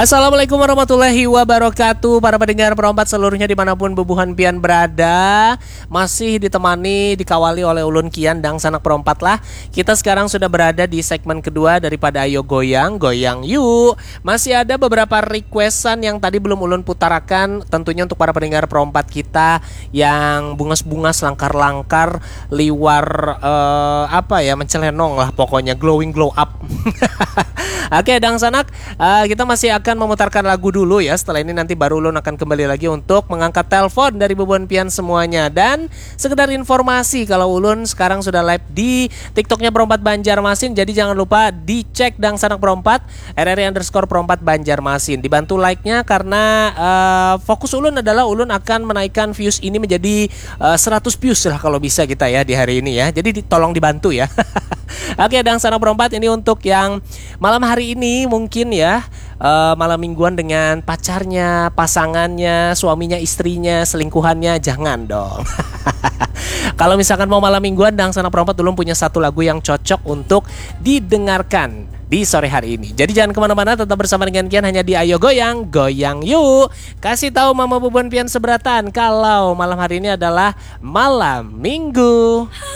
Assalamualaikum warahmatullahi wabarakatuh. Para pendengar perompat seluruhnya dimanapun bebuhan pian berada, masih ditemani, dikawali oleh Ulun Kian dan sanak perompat lah. Kita sekarang sudah berada di segmen kedua daripada Ayo Goyang, Goyang Yuk. Masih ada beberapa requestan yang tadi belum Ulun putarakan, tentunya untuk para pendengar perompat kita yang bungas-bungas, langkar-langkar, liwar mencelenong lah pokoknya, glowing glow up. Oke, dang sanak, kita masih akan memutarkan lagu dulu ya. Setelah ini nanti baru Ulun akan kembali lagi untuk mengangkat telepon dari bebuan pian semuanya. Dan sekedar informasi, kalau Ulun sekarang sudah live di TikToknya Perompat Banjarmasin, jadi jangan lupa dicek dang sanak perompat RRI_perompat Banjarmasin. Dibantu like-nya karena fokus Ulun adalah Ulun akan menaikkan views ini menjadi 100 views lah kalau bisa kita ya di hari ini ya. Jadi tolong dibantu ya. Oke, dang sanak perompat, ini untuk yang malam hari ini mungkin ya, malam mingguan dengan pacarnya, pasangannya, suaminya, istrinya, selingkuhannya, jangan dong. Kalau misalkan mau malam mingguan, dang sanak perompat belum punya satu lagu yang cocok untuk didengarkan di sore hari ini. Jadi jangan kemana-mana, tetap bersama dengan Kian hanya di Ayo Goyang, Goyang Yuk. Kasih tahu mama bebuan pian seberatan kalau malam hari ini adalah malam minggu.